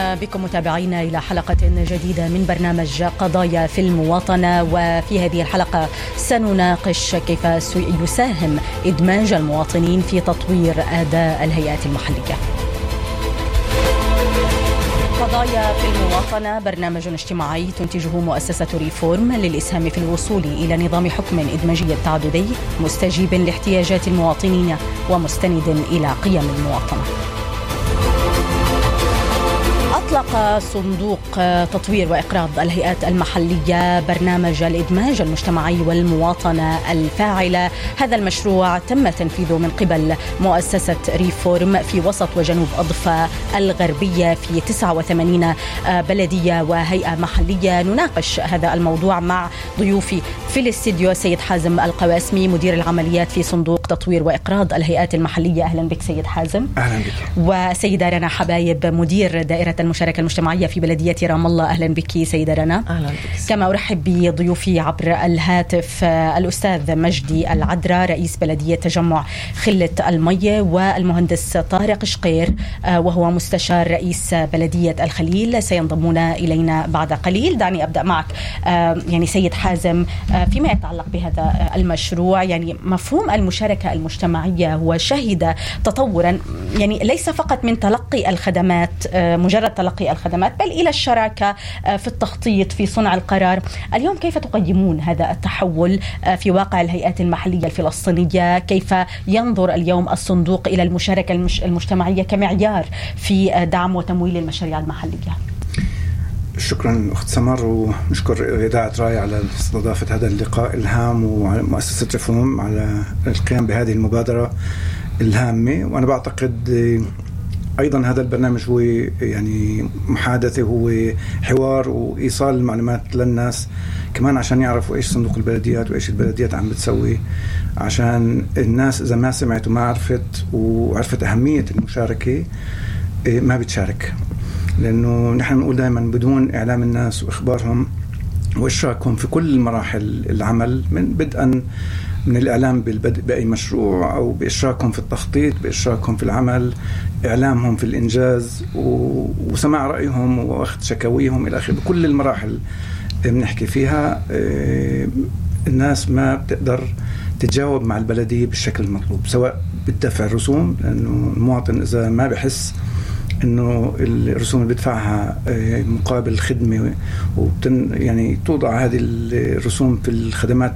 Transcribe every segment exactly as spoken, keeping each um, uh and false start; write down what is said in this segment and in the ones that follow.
أهلا بكم متابعينا إلى حلقة جديدة من برنامج قضايا في المواطنة. وفي هذه الحلقة سنناقش كيف يساهم إدماج المواطنين في تطوير أداء الهيئات المحلية. قضايا في المواطنة برنامج اجتماعي تنتجه مؤسسة ريفورم للإسهام في الوصول إلى نظام حكم إدماجي تعددي مستجيب لاحتياجات المواطنين ومستند إلى قيم المواطنة. أطلق صندوق تطوير وإقراض الهيئات المحلية برنامج الإدماج المجتمعي والمواطنة الفاعلة. هذا المشروع تم تنفيذه من قبل مؤسسة ريفورم في وسط وجنوب أضفة الغربية في تسعة وثمانين بلدية وهيئة محلية. نناقش هذا الموضوع مع ضيوفي في الاستديو سيد حازم القواسمي مدير العمليات في صندوق تطوير وإقراض الهيئات المحلية. أهلا بك سيد حازم. أهلا بك. وسيدة رنا حبايب مدير دائرة المشاركة المجتمعية في بلدية رام الله. أهلا بك سيدة رنا. أهلا بك. كما أرحب بضيوفي عبر الهاتف الأستاذ مجدي العدرا رئيس بلدية تجمع خلة المية، والمهندس طارق شقير وهو مستشار رئيس بلدية الخليل سينضمون إلينا بعد قليل. دعني أبدأ معك يعني سيد حازم فيما يتعلق بهذا المشروع. يعني مفهوم المشاركة المجتمعية هو شهد تطورا، يعني ليس فقط من تلقي الخدمات مجرد تلقي الخدمات بل إلى الشراكة في التخطيط في صنع القرار. اليوم كيف تقيمون هذا التحول في واقع الهيئات المحلية الفلسطينية؟ كيف ينظر اليوم الصندوق إلى المشاركة المجتمعية كمعيار في دعم وتمويل المشاريع المحلية؟ شكرا أخت سمر، ونشكر إذاعة راي على استضافة هذا اللقاء الهام ومؤسسة ريفورم على القيام بهذه المبادرة الهامة. وأنا بعتقد أيضا هذا البرنامج هو يعني محادثة، هو حوار وإيصال المعلومات للناس كمان عشان يعرفوا إيش صندوق البلديات وإيش البلديات عم بتسوي، عشان الناس إذا ما سمعت وما عرفت وعرفت أهمية المشاركة ما بتشارك. لأنه نحن نقول دائما بدون إعلام الناس وإخبارهم وإشراكهم في كل مراحل العمل، من بدءا من الإعلام بالبدء بأي مشروع أو بإشراكهم في التخطيط، بإشراكهم في العمل، إعلامهم في الإنجاز وسماع رأيهم وأخذ شكاويهم إلى آخره. بكل المراحل بنحكي فيها الناس ما بتقدر تتجاوب مع البلدية بالشكل المطلوب، سواء بالدفع الرسوم، لأنه المواطن إذا ما بحس إنه الرسوم اللي بدفعها مقابل خدمة وبتن يعني توضع هذه الرسوم في الخدمات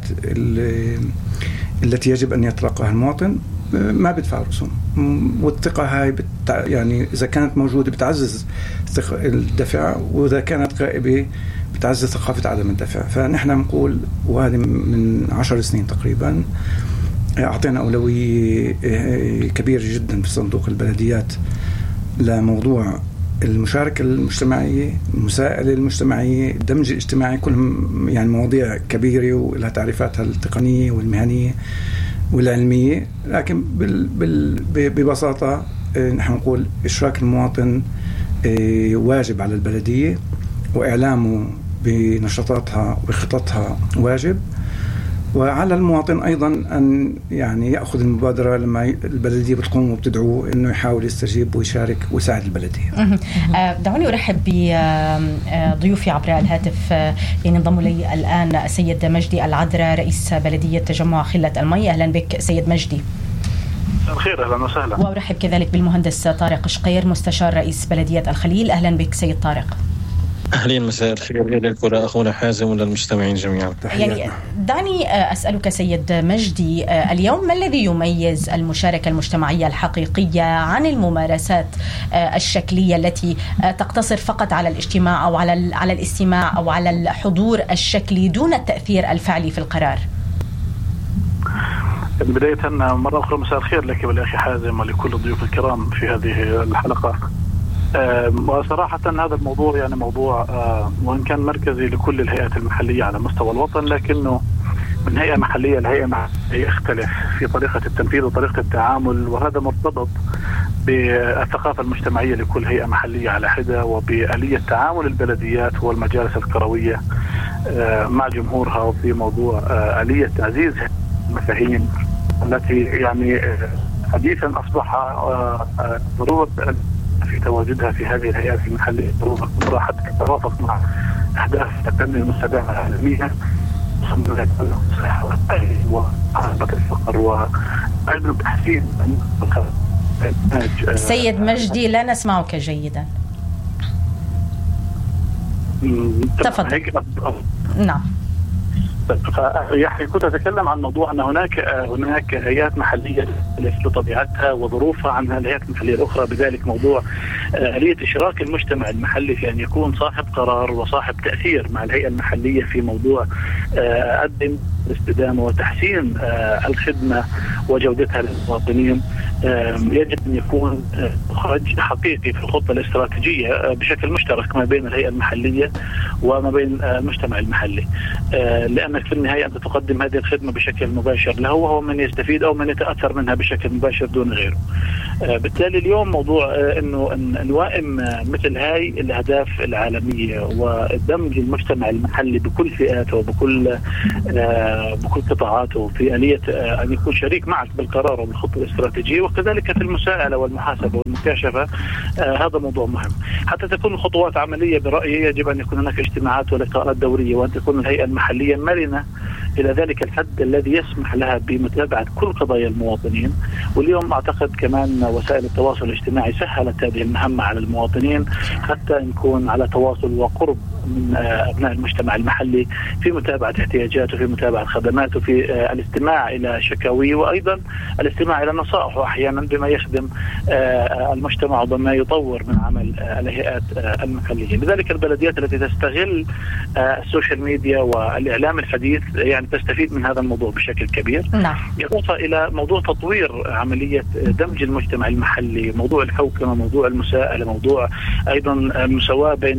التي يجب أن يتلقاها المواطن، ما بدفع رسوم. والثقة هاي بت يعني إذا كانت موجودة بتعزز الدفع، وإذا كانت غائبة بتعزز ثقافة عدم الدفع. فنحن نقول، وهذه من عشر سنين تقريبا أعطينا أولوية كبيرة جدا في صندوق البلديات لموضوع المشاركة المجتمعية، المساءلة المجتمعية، الدمج الاجتماعي، كلهم يعني مواضيع كبيرة ولها تعريفاتها التقنية والمهنية والعلمية. لكن بال بال ببساطة نحن نقول إشراك المواطن واجب على البلدية، وإعلامه بنشاطاتها وخططها واجب، وعلى المواطن أيضا أن يعني يأخذ المبادرة لما البلدية بتقوم وبتدعوه إنه يحاول يستجيب ويشارك ويساعد البلدية. دعوني أرحب بضيوفي عبر الهاتف. يعني انضم لي الآن السيد مجدي العدرا رئيس بلدية تجمع خلة المية. أهلا بك سيد مجدي. الخير، أهلا وسهلا. وأرحب كذلك بالمهندس طارق شقير مستشار رئيس بلدية الخليل. أهلا بك سيد طارق. أهلين، مساء الخير إليك ولأخونا حازم وللمستمعين جميعا. يعني دعني أسألك سيد مجدي، اليوم ما الذي يميز المشاركة المجتمعية الحقيقية عن الممارسات الشكلية التي تقتصر فقط على الاجتماع أو على على الاستماع أو على الحضور الشكلي دون التأثير الفعلي في القرار؟ بداية مرة أخرى مساء الخير لك والأخي حازم ولكل الضيوف الكرام في هذه الحلقة. وصراحة هذا الموضوع يعني موضوع وإن كان مركزي لكل الهيئات المحلية على مستوى الوطن، لكنه من هيئة محلية لهيئة محلية يختلف في طريقة التنفيذ وطريقة التعامل، وهذا مرتبط بالثقافة المجتمعية لكل هيئة محلية على حدة، وبآلية تعامل البلديات والمجالس القروية مع جمهورها، وفي موضوع آلية تعزيز المفاهيم التي يعني حديثا أصبح ضرورة في تواجدها في هذه الهيئات المحلية ضرورة كبرى حتى تتوافق مع أهداف التنمية المستدامة العالمية وصمم الصحة والتعليم ومحاربة الفقر وأيضا تحسين سيد مجدي لا نسمعك جيدا. تفضل. نعم. يعني كنت أتكلم عن موضوع أن هناك هناك هيئات محلية لطبيعتها وظروفها عن الهيئات المحلية الأخرى، بذلك موضوع آلية إشراك المجتمع المحلي في أن يكون صاحب قرار وصاحب تأثير مع الهيئة المحلية في موضوع قدم الاستدامة وتحسين الخدمة وجودتها للمواطنين. يجب أن يكون مخرج حقيقي في الخطة الاستراتيجية بشكل مشترك ما بين الهيئة المحلية وما بين المجتمع المحلي، لأنك في النهاية أنت تقدم هذه الخدمة بشكل مباشر له وهو من يستفيد أو من يتأثر منها بشكل مباشر دون غيره. بالتالي اليوم موضوع أنه نوائم مثل هاي الأهداف العالمية ودمج المجتمع المحلي بكل فئاته وبكل بكل قطاعاته في آلية أن يكون شريك معك بالقرار وبالخطة الاستراتيجية وكذلك في المساءلة والمحاسبة والمكاشفة. هذا موضوع مهم. حتى تكون الخطوات عملية برأيي يجب أن يكون هناك اجتماعات ولقاءات دورية وأن تكون الهيئة المحلية مرنة إلى ذلك الحد الذي يسمح لها بمتابعة كل قضايا المواطنين. واليوم أعتقد كمان وسائل التواصل الاجتماعي سهلت هذه المهمة على المواطنين حتى نكون على تواصل وقرب من أبناء المجتمع المحلي في متابعة احتياجاته، في متابعة خدماته، في الاستماع إلى شكاويه، وأيضا الاستماع إلى نصائحه أحيانا بما يخدم المجتمع وبما يطور من عمل الهيئات المحلية. لذلك البلديات التي تستغل السوشيال ميديا والإعلام الحديث يعني تستفيد من هذا الموضوع بشكل كبير. نعم. إضافة إلى موضوع تطوير عملية دمج المجتمع المحلي، موضوع الحوكمة، موضوع المساءلة، موضوع أيضا المساواة بين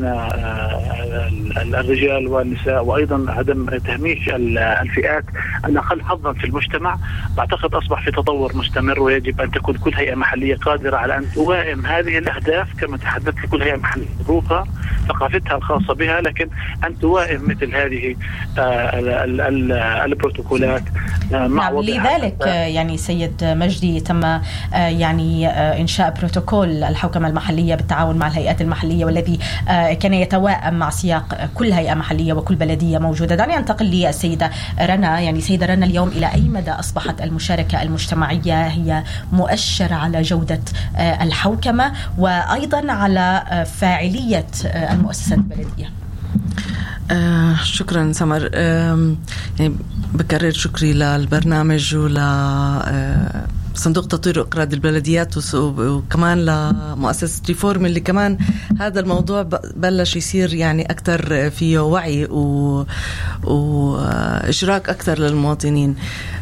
الرجال والنساء، وأيضا عدم تهميش الفئات الأقل حظا في المجتمع. أعتقد أصبح في تطور مستمر ويجب أن تكون كل هيئة محلية قادرة على أن توائم هذه الأهداف كما تحدثت. كل هيئة محلية ظروفها ثقافتها الخاصة بها، لكن أن توائم مثل هذه البروتوكولات مع نعم. لذلك يعني سيد مجدي تم يعني إنشاء بروتوكول الحوكمة المحلية بالتعاون مع الهيئات المحلية، والذي كان يتوائم مع سياق كل هيئة محلية وكل بلدية موجودة. دعني أنتقل للسيدة رنا. يعني سيدة رنا، اليوم إلى أي مدى أصبحت المشاركة المجتمعية هي مؤشر على جودة الحوكمة وأيضا على فاعلية المؤسسات البلدية؟ آه شكرا سمر. آه يعني بكرر شكري للبرنامج ول آه صندوق تطوير وإقراض البلديات وكمان لمؤسسة ريفورم اللي كمان هذا الموضوع بلش يصير يعني أكتر فيه وعي وإشراك أكتر للمواطنين.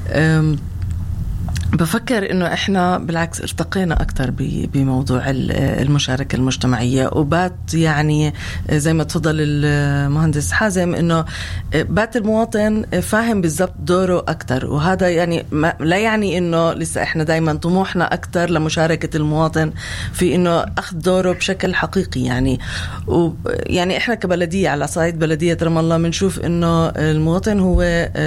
بفكر إنه إحنا بالعكس ارتقينا أكتر بموضوع المشاركة المجتمعية، وبات يعني زي ما تفضل المهندس حازم إنه بات المواطن فاهم بالضبط دوره أكتر. وهذا يعني لا يعني إنه لسه إحنا دايما طموحنا أكتر لمشاركة المواطن في إنه أخذ دوره بشكل حقيقي. يعني ويعني إحنا كبلدية على صعيد بلدية رام الله بنشوف إنه المواطن هو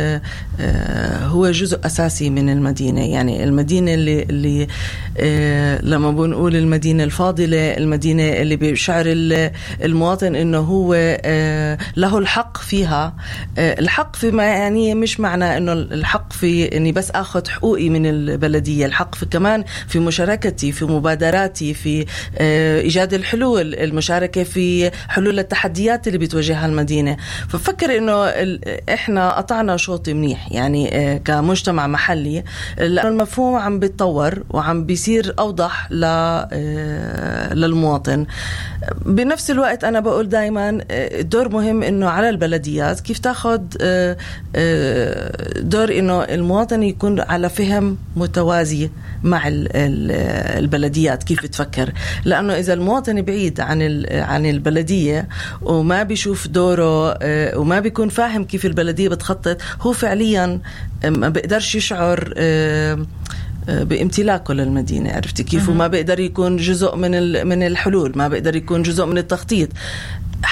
هو جزء أساسي من المدينة. يعني المدينة اللي, اللي آه لما بنقول المدينة الفاضلة، المدينة اللي بشعر المواطن إنه هو آه له الحق فيها. آه الحق فيما يعني مش معنى إنه الحق في إني بس أخذ حقوقي من البلدية، الحق في كمان في مشاركتي، في مبادراتي، في آه إيجاد الحلول، المشاركة في حلول التحديات اللي بتواجهها المدينة. ففكر إنه إحنا قطعنا شوط منيح يعني آه كمجتمع محلي، لأنه المفهوم عم بيتطور وعم بيصير أوضح للمواطن. بنفس الوقت أنا بقول دايما دور مهم إنه على البلديات كيف تاخد دور إنه المواطن يكون على فهم متوازي مع البلديات كيف تفكر. لأنه إذا المواطن بعيد عن عن البلدية وما بيشوف دوره وما بيكون فاهم كيف البلدية بتخطط، هو فعليا ما بيقدرش يشعر بامتلاكه للمدينة. عرفتي كيف؟ وما بيقدر يكون جزء من من الحلول، ما بيقدر يكون جزء من التخطيط.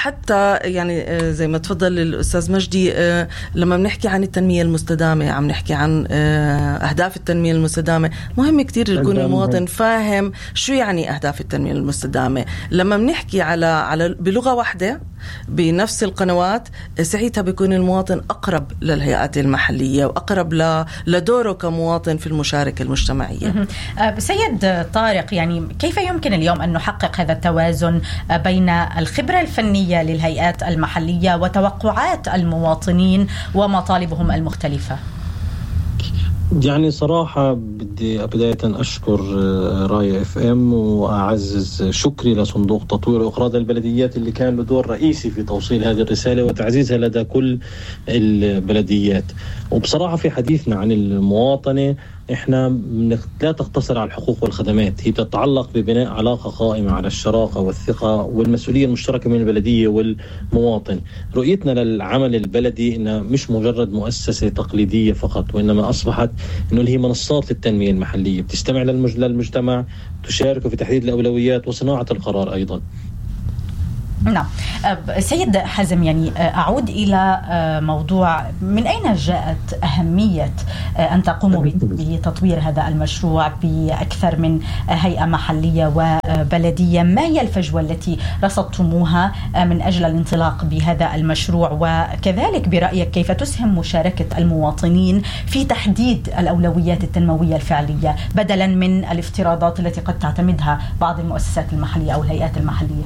حتى يعني زي ما تفضل الأستاذ مجدي، لما بنحكي عن التنمية المستدامة عم نحكي عن أهداف التنمية المستدامة. مهم كتير يكون المواطن فاهم شو يعني أهداف التنمية المستدامة. لما بنحكي على على بلغة واحدة بنفس القنوات، ساعتها بيكون المواطن أقرب للهيئات المحلية وأقرب لدوره كمواطن في المشاركة المجتمعية. سيد طارق، يعني كيف يمكن اليوم أن نحقق هذا التوازن بين الخبرة الفنية للهيئات المحلية وتوقعات المواطنين ومطالبهم المختلفة؟ يعني صراحة بدي بداية أشكر راية اف ام وأعزز شكري لصندوق تطوير وإقراض البلديات اللي كان له دور رئيسي في توصيل هذه الرسالة وتعزيزها لدى كل البلديات. وبصراحة في حديثنا عن المواطنة إحنا لا تقتصر على الحقوق والخدمات، هي تتعلق ببناء علاقة قائمة على الشراكة والثقة والمسؤولية المشتركة من البلدية والمواطن. رؤيتنا للعمل البلدي إنها مش مجرد مؤسسة تقليدية فقط، وإنما أصبحت إنه هي منصات للتنمية المحلية بتستمع للمجتمع، تشارك في تحديد الأولويات وصناعة القرار أيضا. نعم. سيد حازم، يعني أعود إلى موضوع من أين جاءت أهمية أن تقوموا بتطوير هذا المشروع بأكثر من هيئة محلية وبلدية؟ ما هي الفجوة التي رصدتموها من أجل الانطلاق بهذا المشروع؟ وكذلك برأيك كيف تسهم مشاركة المواطنين في تحديد الأولويات التنموية الفعلية بدلا من الافتراضات التي قد تعتمدها بعض المؤسسات المحلية أو الهيئات المحلية؟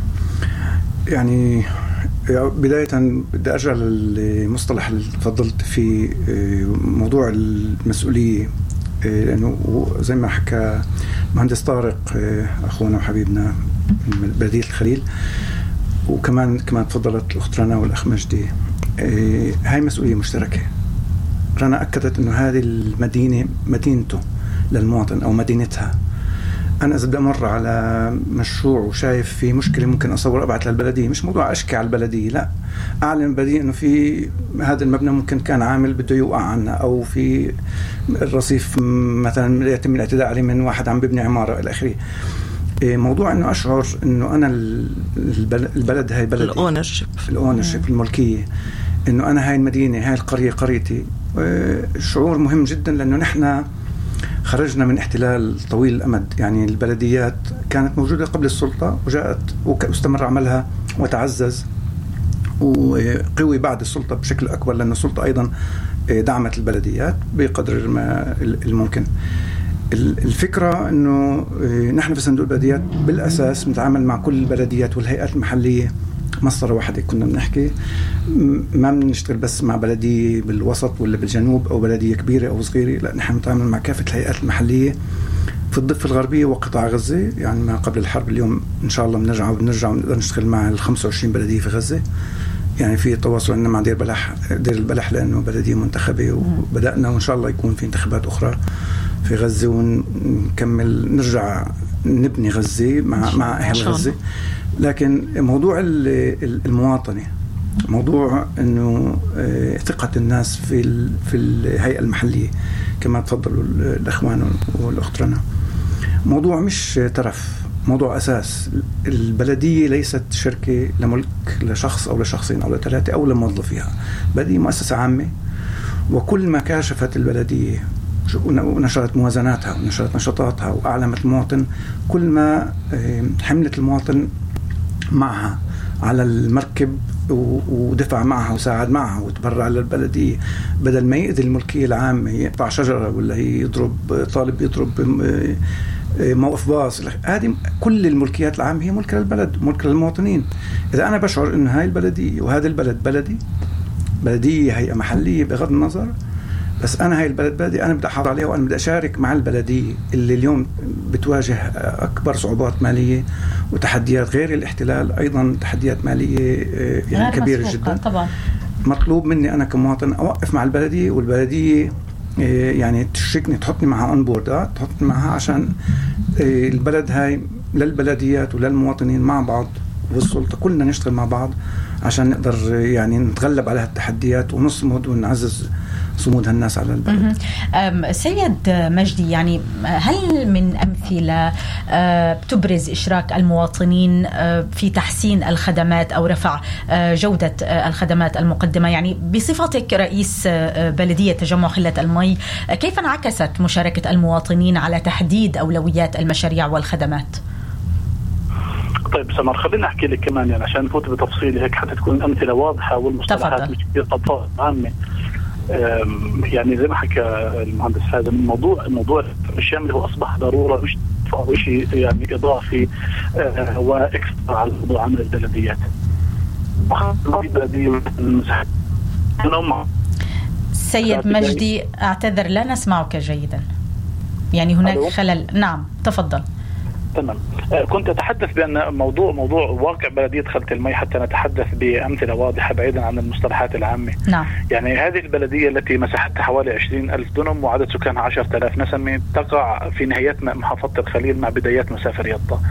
يعني بداية بدي أرجع للمصطلح اللي تفضلت في موضوع المسؤولية، لأنه زي ما حكى مهندس طارق أخونا وحبيبنا من بلدية الخليل، وكمان كمان تفضلت الأخت رنا والأخ مجدي، هاي مسؤولية مشتركة. رنا أكدت أنه هذه المدينة مدينته للمواطن أو مدينتها. أنا إذا بدي أمر على مشروع وشايف في مشكلة ممكن أصور أبعث للبلدية، مش موضوع أشكي على البلدية، لا، أعلن البلدية إنه في هذا المبنى ممكن كان عامل بده يوقع عنا، أو في الرصيف مثلا يتم الاعتداء عليه من واحد عم ببني عمارة إلى آخره. موضوع إنه أشعر إنه أنا البلد هاي بلدي، الأونرشيب الأونرشيب الملكية، إنه أنا هاي المدينة هاي القرية قريتي، شعور مهم جدا، لأنه نحن خرجنا من احتلال طويل الأمد. يعني البلديات كانت موجودة قبل السلطة وجاءت واستمر عملها وتعزز وقوي بعد السلطة بشكل أكبر، لأن السلطة أيضا دعمت البلديات بقدر ما الممكن. الفكرة أنه نحن في صندوق البلديات بالأساس نتعامل مع كل البلديات والهيئات المحلية مسطرة واحدة. كنا بنحكي ما بنشتغل بس مع بلدية بالوسط ولا بالجنوب أو بلدية كبيرة أو صغيرة، لا، نحن نتعامل مع كافة الهيئات المحلية في الضفة الغربية وقطاع غزة. يعني ما قبل الحرب اليوم إن شاء الله بنرجع وبنرجع ونقدر نشتغل مع ال خمسة وعشرين بلدية في غزة. يعني في تواصل عندنا مع دير بلح دير البلح لأنه بلدية منتخبة، وبدأنا وإن شاء الله يكون في انتخابات أخرى في غزة، ونكمل نرجع نبني غزة مع مع أهل غزة. لكن موضوع المواطنة، موضوع إنه ثقة الناس في في الهيئة المحلية كما تفضلوا الأخوان والأخت رنا، موضوع مش ترف، موضوع أساس. البلدية ليست شركة لملك لشخص أو لشخصين أو لثلاثة أو لموظفيها، بلدية مؤسسة عامة، وكل ما كاشفت البلدية ونشرت موازناتها ونشرت نشاطاتها وأعلمت المواطن، كل ما حملت المواطن معها على المركب ودفع معها وساعد معها وتبرع للبلدية، بدل ما يأذي الملكية العامة، يقطع شجرة ولا يضرب طالب يضرب موقف باص. هذه كل الملكيات العامة هي ملك للبلد، ملك للمواطنين. إذا أنا بشعر إن هاي البلدية وهذا البلد بلدي، بلدية هيئة محلية بغض النظر، بس أنا هاي البلد بلدي، أنا بدي أحافظ عليها، وأنا بدي أشارك مع البلدية اللي اليوم بتواجه أكبر صعوبات مالية وتحديات غير الاحتلال، أيضا تحديات مالية يعني كبيرة جدا. طبعا مطلوب مني أنا كمواطن أوقف مع البلدية، والبلدية يعني تشركني، تحطني معها أون بورد، تحطني معها عشان البلد هاي للبلديات وللمواطنين مع بعض، والسلطة كلنا نشتغل مع بعض عشان نقدر يعني نتغلب على هالتحديات ونصمد ونعزز صمود هالناس على البلد. سيد مجدي، يعني هل من أمثلة بتبرز إشراك المواطنين في تحسين الخدمات أو رفع جودة الخدمات المقدمة؟ يعني بصفتك رئيس بلدية تجمع خلة المي، كيف انعكست مشاركة المواطنين على تحديد أولويات المشاريع والخدمات؟ طيب سمر، خلينا أحكي لك كمان يعني عشان نفوت بتفصيل هيك حتى تكون أمثلة واضحة والمصطلحات مش كثير طبقات عامة. يعني زي ما حكى المهندس هذا، الموضوع الموضوع الشامل هو أصبح ضرورة مش شيء يعني إضافي وإكسترا على موضوع عمل البلديات. سيد مجدي، أعتذر لا نسمعك جيدا، يعني هناك ألو؟ خلل. نعم تفضل. تمام. كنت أتحدث بأن موضوع موضوع واقع بلدية خلة المي حتى نتحدث بأمثلة واضحة بعيدا عن المصطلحات العامة. نعم. يعني هذه البلدية التي مساحتها حوالي عشرين ألف دنم وعدد سكانها عشرة آلاف نسمة تقع في نهايات محافظة الخليل مع بدايات مسافة رياضة.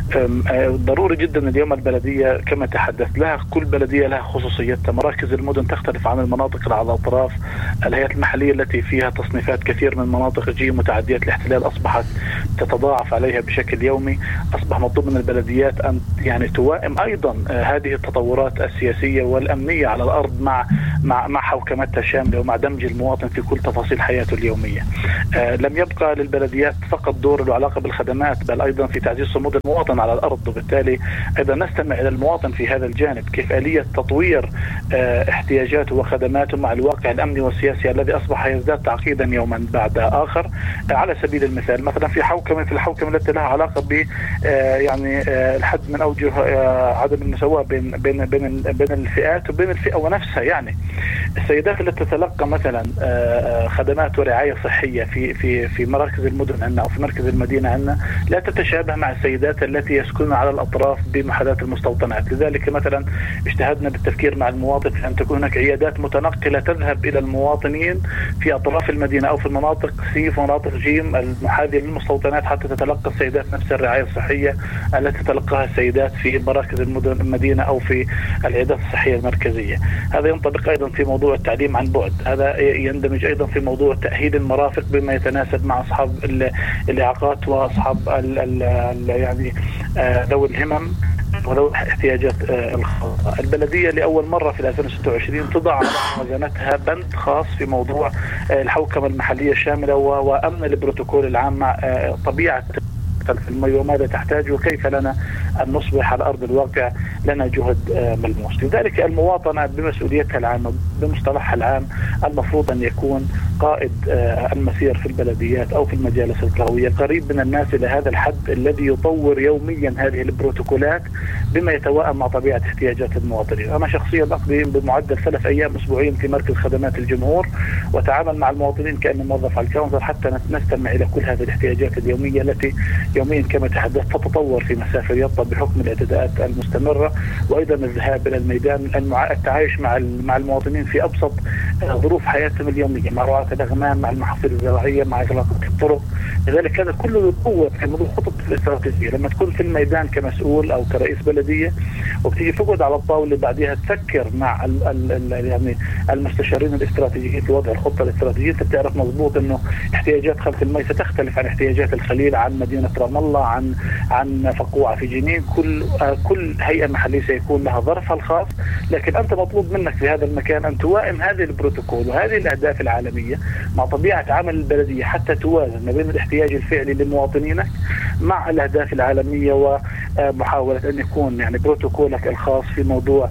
ضروري جدا اليوم البلدية كما تحدث لها كل بلدية لها خصوصيتها. مراكز المدن تختلف عن المناطق اللي على الأطراف. الهيئات المحلية التي فيها تصنيفات كثير من مناطق جي متعديات الاحتلال أصبحت تتضاعف عليها بشكل يومي. أصبح مطلوب من البلديات أن يعني توائم أيضا هذه التطورات السياسية والأمنية على الأرض مع مع مع حوكمتها الشاملة ومع دمج المواطن في كل تفاصيل حياته اليومية. آه لم يبقى للبلديات فقط دور له علاقة بالخدمات، بل أيضا في تعزيز صمود المواطن على الأرض، وبالتالي أيضا نستمع إلى المواطن في هذا الجانب، كيف آلية تطوير آه احتياجاته وخدماته مع الواقع الأمني والسياسي الذي أصبح يزداد تعقيدا يوما بعد آخر. آه على سبيل المثال مثلا في حوكمة في الحوكمة التي لها علاقة ب آه يعني آه الحد من أوجه آه عدم المساواة بين بين بين بين الفئات وبين الفئة ونفسها. يعني السيدات التي تتلقى مثلا آه خدمات ورعاية صحية في في في مراكز المدن عندنا أو في مركز المدينة عندنا لا تتشابه مع السيدات التي يسكنن على الأطراف بمحاذاة المستوطنات. لذلك مثلا اجتهدنا بالتفكير مع المواطن أن تكون هناك عيادات متنقلة تذهب إلى المواطنين في أطراف المدينة أو في المناطق سي في مناطق جيم المحاذية للمستوطنات حتى تتلقى السيدات نفس الرعاية الصحية التي تتلقاها السيدات في مراكز المدن المدينة أو في العيادات الصحية المركزية. هذا ينطبق أيضا في موضوع التعليم عن بعد. هذا يندمج أيضا في موضوع تأهيل المرافق بما يتناسب مع أصحاب الإعاقات وأصحاب ال ال يعني ذوي الهمم وذوي الاحتياجات الخاصة. البلدية لأول مرة في ألفين وستة وعشرين تضع على موازنتها بند خاص في موضوع الحوكمة المحلية الشاملة وأمن البروتوكول العام مع طبيعة في المي وماذا تحتاج وكيف لنا أن نصبح على أرض الواقع لنا جهد ملموس. لذلك المواطنة بمسؤوليتها العامة بمصطلحها العام المفروض أن يكون قائد المسير في البلديات أو في المجالس القروية قريب من الناس إلى هذا الحد الذي يطور يوميا هذه البروتوكولات بما يتوائم مع طبيعة احتياجات المواطنين. أنا شخصيا أقضي بمعدل ثلاث أيام أسبوعيا في مركز خدمات الجمهور وتعامل مع المواطنين كأني موظف على الكونسل حتى نستمع إلى كل هذه الاحتياجات اليومية التي يوميا كما تحدثت تتطور في مسافة رياضة بحكم الاعتداءات المستمرة وأيضا الذهاب إلى الميدان التعايش مع مع المواطنين في أبسط ظروف حياتهم اليومية مع رعاة الأغنام مع المحاصيل الزراعية مع إغلاق الطرق. لذلك هذا كله يتطور في موضوع خطط الاستراتيجية. لما تكون في الميدان كمسؤول أو كرئيس بلدية وبتيجي تقعد على الطاولة بعدها تفكر مع ال ال يعني المستشارين الاستراتيجيين في وضع الخطة الاستراتيجية، انت بتعرف مضبوط إنه احتياجات خلف المي ستختلف عن احتياجات الخليل، عن مدينة رام الله، عن عن فقوعة في جنين. كل كل هيئة محلية سيكون لها ظرفها الخاص، لكن أنت مطلوب منك في هذا المكان أن توائم هذه البروتوكول وهذه الأهداف العالمية مع طبيعة عمل البلدية حتى توازن ما بين الاحتياج الفعلي لمواطنينك مع الأهداف العالمية ومحاولة أن يكون يعني بروتوكولك الخاص في موضوع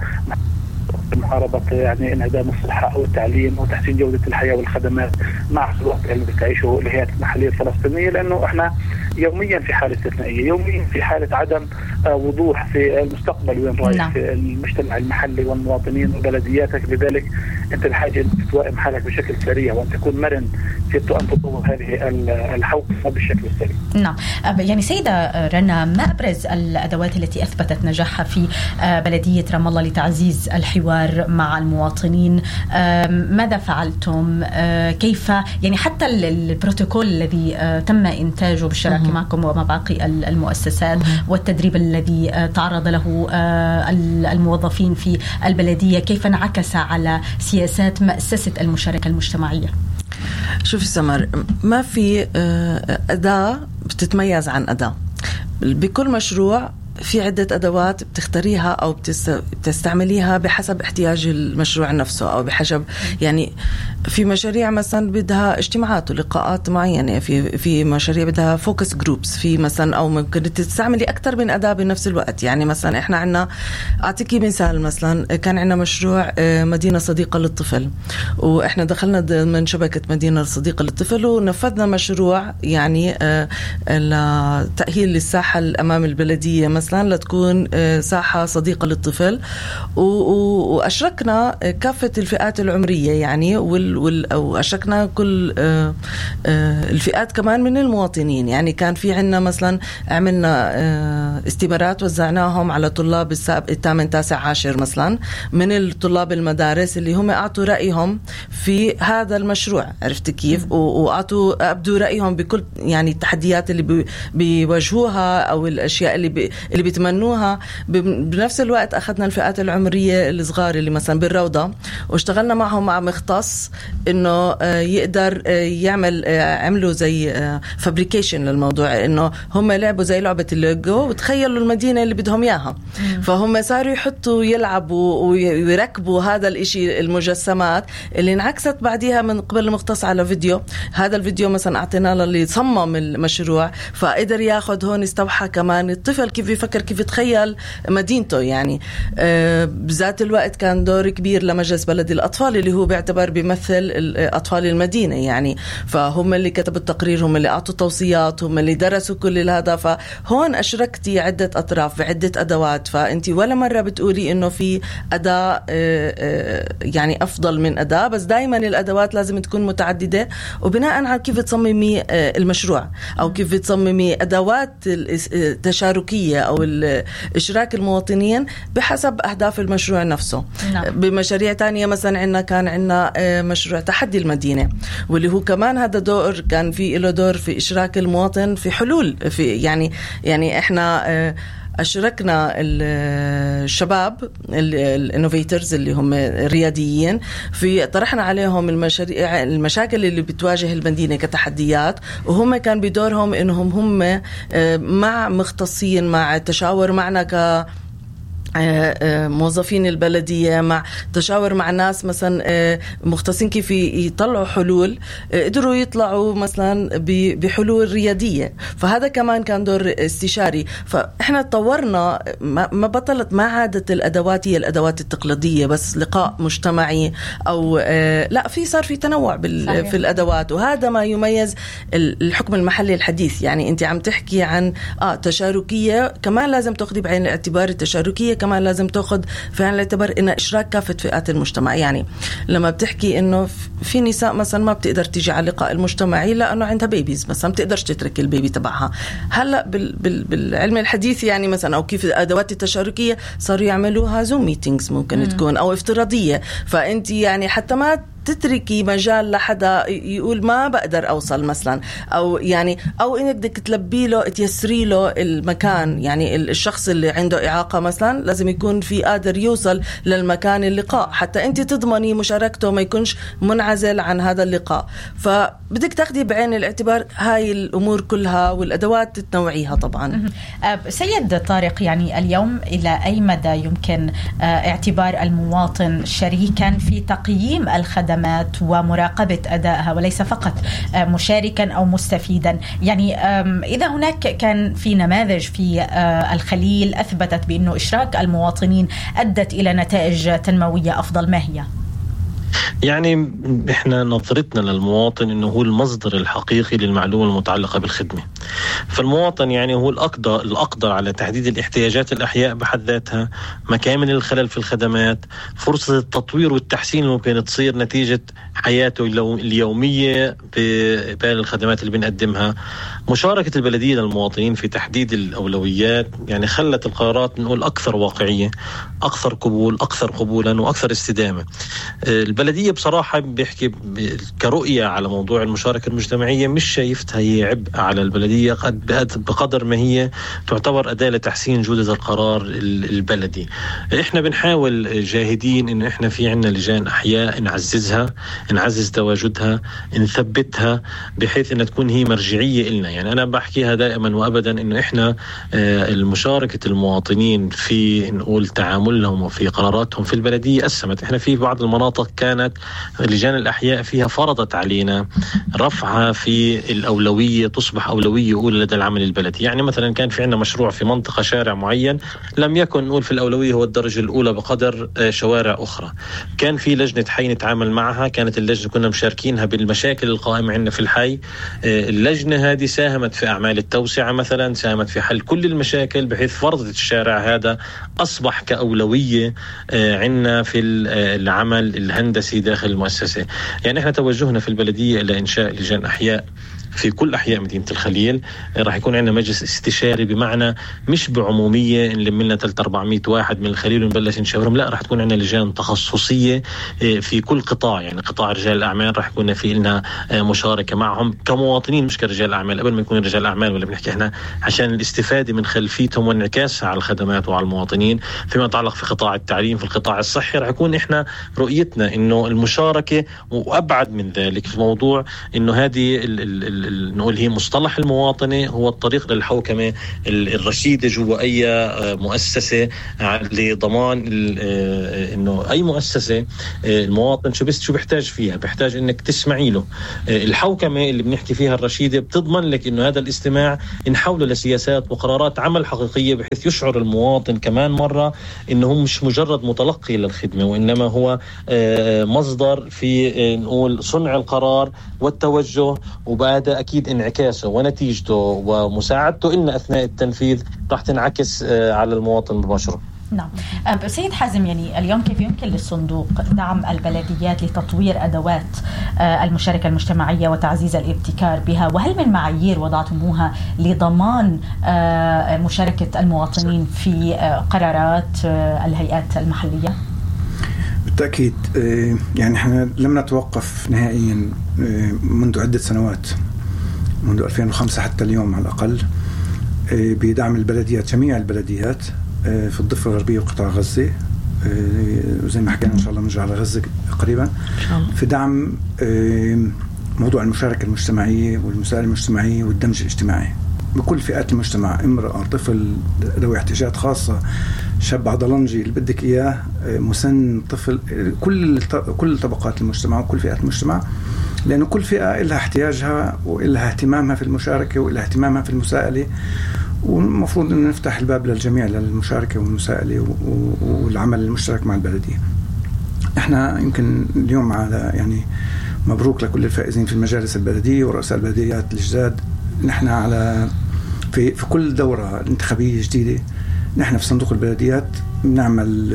محاربة يعني انعدام الصحة أو التعليم وتحسين جودة الحياة والخدمات مع الوضع اللي بتعيشه الهيئات المحلية الفلسطينية، لأنه إحنا يوميا في حالة استثنائية، يوميا في حالة عدم وضوح في المستقبل وين رايح نعم. في المجتمع المحلي والمواطنين وبلدياتك. لذلك أنت بحاجة أن توائم حالك بشكل سريع وأن تكون مرن في أن تطور هذه الحوكمة بالشكل السريع. نعم. يعني سيدة رنا، ما أبرز الأدوات التي أثبتت نجاحها في بلدية رام الله لتعزيز الحوار الحوار مع المواطنين. ماذا فعلتم؟ كيف يعني حتى البروتوكول الذي تم إنتاجه بالشراكة معكم ومع باقي المؤسسات والتدريب الذي تعرض له الموظفين في البلدية كيف انعكس على سياسات مؤسسة المشاركة المجتمعية؟ شوفي سمر، ما في أداة بتتميز عن أداة. بكل مشروع في عدة أدوات بتختاريها أو بتستعمليها بحسب احتياج المشروع نفسه أو بحسب يعني في مشاريع مثلا بدها اجتماعات ولقاءات معينة، في في مشاريع بدها فوكس جروبس، في مثلا أو ممكن تستعملي أكتر من أداة بنفس الوقت. يعني مثلا إحنا عنا أعطيكي مثال، مثلا كان عنا مشروع مدينة صديقة للطفل، وإحنا دخلنا من شبكة مدينة صديقة للطفل ونفذنا مشروع يعني لتأهيل الساحة الأمام البلدية مثلا لتكون ساحة صديقة للطفل، وأشركنا كافة الفئات العمرية يعني وأشركنا كل الفئات كمان من المواطنين. يعني كان في عنا مثلا عملنا استمارات وزعناهم على طلاب الثامن تاسع عاشر مثلا من الطلاب المدارس اللي هم أعطوا رأيهم في هذا المشروع، عرفت كيف، وأعطوا أبدوا رأيهم بكل يعني التحديات اللي بيواجهوها أو الأشياء اللي بي اللي بيتمنوها. بنفس الوقت أخذنا الفئات العمرية الصغار اللي مثلا بالروضة واشتغلنا معهم مع مختص إنه يقدر يعمل عملوا زي فابريكيشن للموضوع، إنه هم لعبوا زي لعبة الليجو وتخيلوا المدينة اللي بدهم إياها، فهم صاروا يحطوا يلعبوا ويركبوا هذا الإشي المجسمات اللي انعكست بعديها من قبل المختص على فيديو. هذا الفيديو مثلا أعطينا له اللي صمم المشروع، فقدر ياخد هون استوحى كمان الطفل كيف يفكر كيف يتخيل مدينته. يعني آه بذات الوقت كان دور كبير لمجلس بلدي الأطفال اللي هو بيعتبر بيمثل أطفال المدينة يعني، فهم اللي كتبوا التقرير، هم اللي أعطوا توصيات، هم اللي درسوا كل هذا. فهون أشركتي عدة أطراف بعدة أدوات، فأنتي ولا مرة بتقولي إنه في أداة آه آه يعني أفضل من أداة، بس دايما الأدوات لازم تكون متعددة وبناء على كيف تصممي آه المشروع أو كيف تصممي أدوات التشاركية أو إشراك المواطنين بحسب أهداف المشروع نفسه. نعم. بمشاريع تانية مثلا عنا كان عنا مشروع تحدي المدينة، واللي هو كمان هذا دور كان في له دور في إشراك المواطن في حلول في يعني يعني إحنا أشركنا الشباب الانوفيترز اللي هم الرياديين في طرحنا عليهم المشاريع المشاكل اللي بتواجه المدينة كتحديات، وهم كان بدورهم إنهم هم مع مختصين مع التشاور معنا ك موظفين البلدية مع تشاور مع ناس مثلا مختصين كيف يطلعوا حلول، قدروا يطلعوا مثلا بحلول ريادية. فهذا كمان كان دور استشاري. فإحنا تطورنا، ما بطلت ما عادت الأدوات هي الأدوات التقليدية بس لقاء مجتمعي أو لا، في صار في تنوع في الأدوات، وهذا ما يميز الحكم المحلي الحديث. يعني أنت عم تحكي عن آه تشاركية، كمان لازم تأخذي بعين الاعتبار التشاركية، كمان لازم تأخذ في عين الاعتبار إن إشراك كافة فئات المجتمع. يعني لما بتحكي إنه في نساء مثلا ما بتقدر تيجي على اللقاء المجتمعي لأنه عندها بيبيز مثلا، بتقدرش تترك البيبي تبعها. هلأ بال بال بالعلم الحديث يعني مثلا أو كيف الأدوات التشاركية صاروا يعملوها زوم ميتينجز ممكن م. تكون أو افتراضية، فأنت يعني حتى ما تتركي مجال لحدا يقول ما بقدر أوصل مثلا، أو يعني أو إنك بدك تلبي له تيسري له المكان. يعني الشخص اللي عنده إعاقة مثلا لازم يكون في قادر يوصل للمكان اللقاء حتى أنت تضمني مشاركته ما يكونش منعزل عن هذا اللقاء. فبدك تاخدي بعين الاعتبار هاي الأمور كلها والأدوات تتنوعيها طبعا. سيد طارق، يعني اليوم إلى أي مدى يمكن اعتبار المواطن شريكا في تقييم الخدمات ومراقبة أدائها وليس فقط مشاركا أو مستفيدا؟ يعني إذا هناك كان في نماذج في الخليل أثبتت بأنه إشراك المواطنين أدت إلى نتائج تنموية أفضل، ما هي؟ يعني إحنا نظرتنا للمواطن إنه هو المصدر الحقيقي للمعلومة المتعلقة بالخدمة. فالمواطن يعني هو الأقدر, الأقدر على تحديد الاحتياجات الأحياء بحد ذاتها، مكامن الخلل في الخدمات، فرصة التطوير والتحسين اللي ممكن تصير نتيجة حياته اليومية ببال الخدمات اللي بنقدمها. مشاركة البلدية للمواطنين في تحديد الأولويات يعني خلت القرارات نقول أكثر واقعية، أكثر قبول، أكثر قبولا وأكثر استدامة. البلدية بصراحة بيحكي كرؤية على موضوع المشاركة المجتمعية مش شايفتها هي عبء على البلدية قد بقدر ما هي تعتبر أداة لتحسين جودة القرار البلدي. إحنا بنحاول جاهدين إن إحنا في عنا لجان أحياء نعززها، نعزز تواجدها، نثبتها بحيث إن تكون هي مرجعية إلنا. يعني أنا بحكيها دائما وأبدا إنه إحنا المشاركة المواطنين في نقول تعاملهم وفي قراراتهم في البلدية أسمت. إحنا في بعض المناطق كانت لجان الأحياء فيها فرضت علينا رفعها في الأولوية، تصبح أولوية أولى لدى العمل البلدي. يعني مثلا كان في عندنا مشروع في منطقة شارع معين لم يكن نقول في الأولوية هو الدرجة الأولى بقدر شوارع أخرى. كان في لجنة حي نتعامل معها، كانت اللجنة كنا مشاركينها بالمشاكل القائمة عندنا في الحي. اللجنة هذه ساهمت في أعمال التوسعة مثلا، ساهمت في حل كل المشاكل بحيث فرضت الشارع هذا أصبح كأولوية عندنا في العمل الهندسي داخل المؤسسة. يعني احنا توجهنا في البلدية إلى إنشاء لجان أحياء في كل أحياء مدينة الخليل. راح يكون عندنا مجلس استشاري، بمعنى مش بعمومية نلم لنا ثلاثة أربعمية واحد من الخليل ونبلش نشاورهم، لا، راح تكون عندنا لجان تخصصية في كل قطاع. يعني قطاع رجال الأعمال راح يكون في لنا مشاركة معهم كمواطنين مش كرجال أعمال، قبل ما يكون رجال أعمال ولا بنحكي احنا عشان الاستفادة من خلفيتهم وانعكاسها على الخدمات وعلى المواطنين. فيما يتعلق في قطاع التعليم، في القطاع الصحي، راح يكون احنا رؤيتنا إنه المشاركة وأبعد من ذلك في موضوع إنه هذه ال ال نقول هي مصطلح المواطنة هو الطريق للحوكمة الرشيدة جوا أي مؤسسة، لضمان إنه أي مؤسسة المواطن شو بس شو بيحتاج فيها، بيحتاج إنك تسمعي له. الحوكمة اللي بنحكي فيها الرشيدة بتضمن لك إنه هذا الاستماع نحوله لسياسات وقرارات عمل حقيقية، بحيث يشعر المواطن كمان مرة إنه هو مش مجرد متلقي للخدمة، وإنما هو مصدر في نقول صنع القرار والتوجه، وبعد أكيد انعكاسه ونتيجته ومساعدته إن أثناء التنفيذ راح تنعكس على المواطن مباشرة. نعم. سيد حازم، يعني اليوم كيف يمكن للصندوق دعم البلديات لتطوير أدوات المشاركة المجتمعية وتعزيز الابتكار بها؟ وهل من معايير وضعتموها لضمان مشاركة المواطنين في قرارات الهيئات المحلية؟ بالتأكيد. يعني احنا لم نتوقف نهائيا منذ عدة سنوات، منذ ألفين وخمسة حتى اليوم على الأقل، بدعم البلديات، جميع البلديات في الضفة الغربية وقطاع غزة، وزي ما حكينا إن شاء الله نرجع على غزة قريبا، في دعم موضوع المشاركة المجتمعية والمساءلة المجتمعية والدمج الاجتماعي بكل فئات المجتمع، امرأة، طفل ذوي احتياجات خاصة، شاب عضلنجي اللي بدك إياه، مسن، طفل، كل كل طبقات المجتمع وكل فئات المجتمع، لأنه كل فئة لها احتياجها وإلها اهتمامها في المشاركة وإلها اهتمامها في المساءلة، والمفروض أن نفتح الباب للجميع للمشاركة والمساءلة والعمل المشترك مع البلدية. احنا يمكن اليوم على يعني مبروك لكل الفائزين في المجالس البلدية ورؤساء البلديات الجداد. نحن على في في كل دورة انتخابية جديدة نحن في صندوق البلديات بنعمل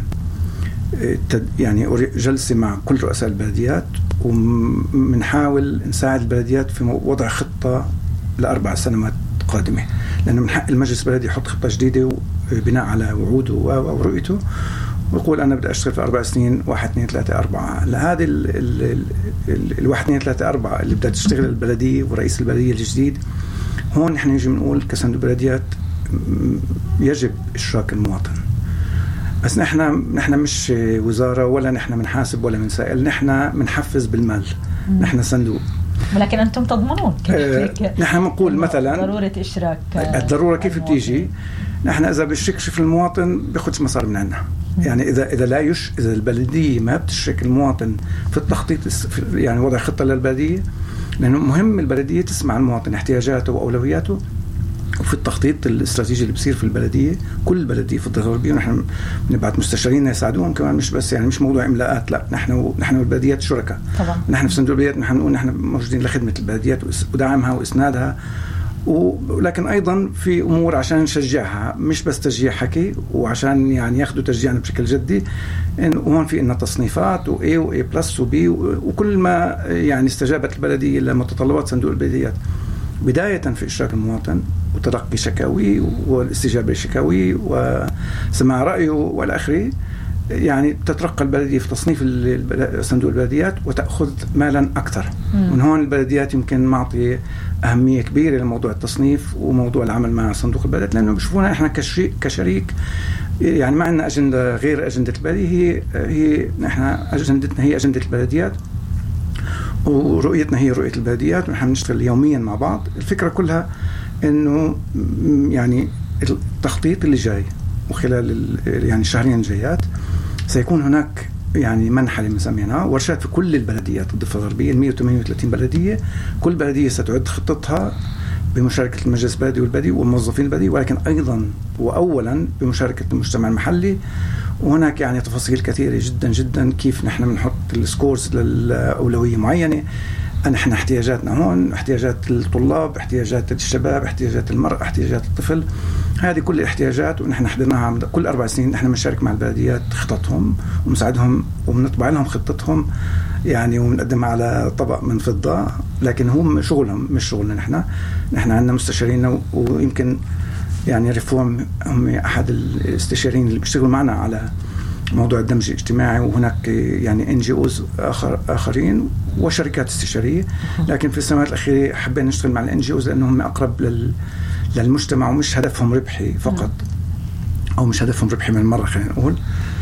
يعني جلسة مع كل رؤساء البلديات، ومنحاول نساعد البلديات في وضع خطة لأربع سنوات قادمة، لأنه من حق المجلس البلدي يحط خطة جديدة بناء على وعوده ورؤيته، ويقول أنا بدي أشتغل في أربع سنين واحد اثنين ثلاثة أربعة. لهذه الواحد اثنين ثلاثة أربعة اللي بدها تشتغل البلدية ورئيس البلدية الجديد، هون نحن نجي بنقول كصندوق البلديات يجب إشراك المواطن. بس نحن نحن مش وزارة ولا نحن منحاسب ولا منسائل، نحن منحفز بالمال، نحن صندوق. ولكن أنتم تضمنون كيف آه نحن نقول مثلا ضرورة إشراك. الضرورة كيف بتيجي؟ نحن إذا بيشركش في المواطن بياخدش مصاري من عنا. يعني إذا إذا لا يش إذا البلدية ما بتشرك المواطن في التخطيط، يعني وضع خطة للبلدية، لأنه مهم البلدية تسمع المواطن احتياجاته وأولوياته وفي التخطيط الاستراتيجي اللي بصير في البلدية. كل بلدية في الضفة الغربية ونحن بنبعت مستشارين يساعدوهم كمان، مش بس يعني مش موضوع إملاءات، لا نحن نحن والبلديات شركاء طبعا. نحن في صندوق البلديات نحن نقول نحن موجودين لخدمة البلديات ودعمها وإسنادها، ولكن أيضا في أمور عشان نشجعها، مش بس تشجيع حكي، وعشان يعني ياخدوا تشجيعنا بشكل جدي. إن هون في إنها تصنيفات و A و A بلس و B، وكل ما يعني استجابت البلدية لمتطلبات صندوق البلديات، بداية في إشراك المواطن وتلقي شكاوي والاستجابة لشكاوي وسماع رأيه والآخري، يعني تترقى البلدية في تصنيف صندوق البلديات وتأخذ مالا أكثر. من هون البلديات يمكن معطي أهمية كبيرة لموضوع التصنيف وموضوع العمل مع صندوق البلد، لأنه بيشوفونا إحنا كشريك, كشريك يعني ما عندنا أجندة غير أجندة البلدية، هي هي إحنا أجندتنا هي أجندة البلديات ورؤيتنا هي رؤية البلديات، ونحن نشتغل يوميا مع بعض. الفكرة كلها إنه يعني التخطيط اللي جاي وخلال يعني الشهرين الجايات سيكون هناك يعني منحة لمسمينها ورشات في كل البلديات الضفة الغربية مئة وثمانية وثلاثين بلدية. كل بلدية ستعد خطتها بمشاركة المجلس البلدي والبلدي والموظفين البلدي، ولكن أيضا وأولا بمشاركة المجتمع المحلي. وهناك يعني تفاصيل كثيرة جدا جدا كيف نحن بنحط السكورز للأولوية معينة. نحن احتياجاتنا هون احتياجات الطلاب، احتياجات الشباب، احتياجات المرأة، احتياجات الطفل، هذه كل الاحتياجات ونحن حضرناها كل أربع سنين. نحن بنشارك مع البلديات خططهم ومساعدهم وبنطبع لهم خطتهم يعني وبنقدمها على طبق من فضة، لكن هم شغلهم مش شغلنا. نحن نحن عندنا مستشارين، ويمكن يعني ريفورم هم أحد الاستشاريين اللي بيشتغلوا معنا على موضوع الدمج الاجتماعي، وهناك يعني إن جي أوز آخر آخرين وشركات استشارية. لكن في السنوات الأخيرة حبينا نشتغل مع الإن جي أوز لأنهم أقرب لل للمجتمع ومش هدفهم ربحي فقط أو مش هدفهم ربحي من المرة خلينا نقول.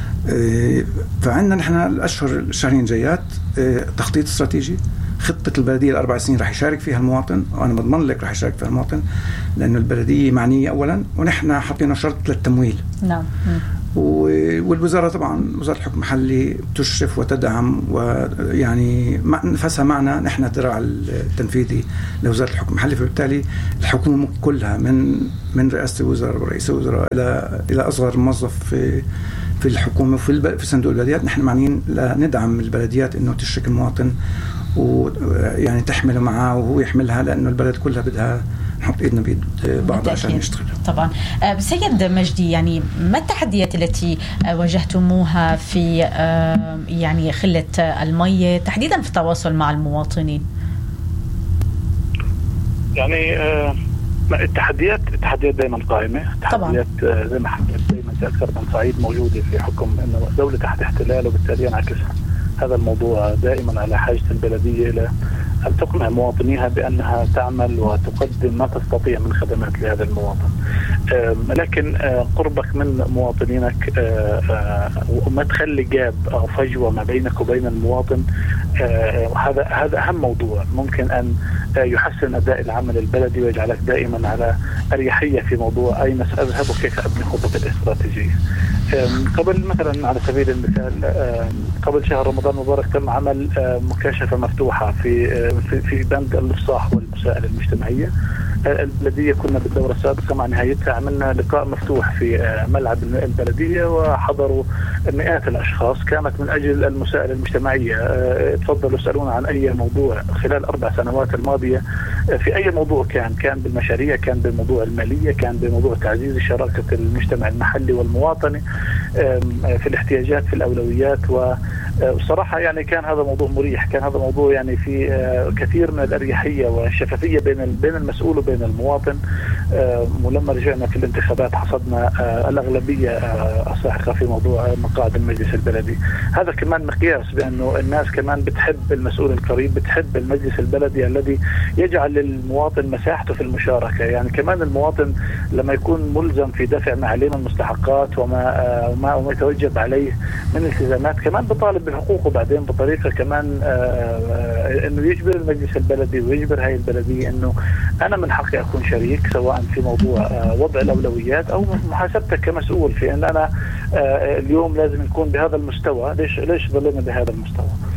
فعندنا نحن الأشهر الشهرين جايات تخطيط استراتيجي، خطة البلدية الأربع سنين رح يشارك فيها المواطن، وأنا بضمن لك رح يشارك فيها المواطن لأنه البلدية معنية أولا، ونحن حطينا شرط للتمويل. نعم. والوزارة طبعا وزارة الحكم المحلي تشرف وتدعم، ويعني نفسها معنا نحن الذراع التنفيذي لوزارة الحكم المحلي. فبالتالي الحكومة كلها من من رئاسة الوزراء ورئيس الوزراء إلى إلى أصغر موظف في في الحكومة وفي في صندوق البلديات، نحن معنيين لندعم البلديات إنه تشرك المواطن ويعني تحمله معاه وهو يحملها، لأنه البلد كلها بدها نحط إيدنا بيد بعض عشان نشتغل. طبعا. سيد مجدي، يعني ما التحديات التي واجهتموها في يعني خلة المية تحديدا في التواصل مع المواطنين؟ يعني التحديات التحديات دائما قائمة، تحديات زي ما حكيت دائما في أكثر من صعيد موجودة في حكم إنه دولة تحت احتلال، وبالتالي ينعكس هذا الموضوع دائما على حاجة البلدية إلى أن تقنع مواطنيها بأنها تعمل وتقدم ما تستطيع من خدمات لهذا المواطن. لكن قربك من مواطنينك وما تخلي جاب أو فجوة ما بينك وبين المواطن، هذا هذا أهم موضوع ممكن أن يحسن أداء العمل البلدي ويجعلك دائما على أريحية في موضوع أين سأذهب وكيف أبني خطة الاستراتيجية. قبل مثلا على سبيل المثال قبل شهر رمضان المبارك تم عمل مكاشفة مفتوحة في في في بند الإفصاح والمساءلة المجتمعية. البلدية كنا بالدورة السابقة مع نهايتها عملنا لقاء مفتوح في ملعب البلدية وحضروا مئات الأشخاص، كانت من أجل المساءلة المجتمعية. تفضلوا اسألونا عن أي موضوع خلال أربع سنوات الماضية، في أي موضوع كان كان بالمشاريع، كان بالموضوع المالية، كان بموضوع تعزيز شراكة المجتمع المحلي والمواطني في الاحتياجات في الأولويات. وصراحة يعني كان هذا موضوع مريح، كان هذا موضوع يعني في كثير من الأريحية والشفافية بين بين المسؤول وبين المواطن. ولما رجعنا في الانتخابات حصدنا الأغلبية الساحقة في موضوع مقاعد المجلس البلدي. هذا كمان مقياس بأنه الناس كمان بتحب المسؤول القريب، بتحب المجلس البلدي الذي يجعل للمواطن مساحته في المشاركة. يعني كمان المواطن لما يكون ملزم في دفع ما عليه من مستحقات وما ما يتوجب عليه من التزامات، كمان بطالب بحقوقه بعدين بطريقة كمان انه يجبر المجلس البلدي ويجبر هاي البلدية انه انا من حقي اكون شريك، سواء في موضوع وضع الاولويات او محاسبتك كمسؤول في ان انا اليوم لازم نكون بهذا المستوى. ليش ليش ظلنا بهذا المستوى؟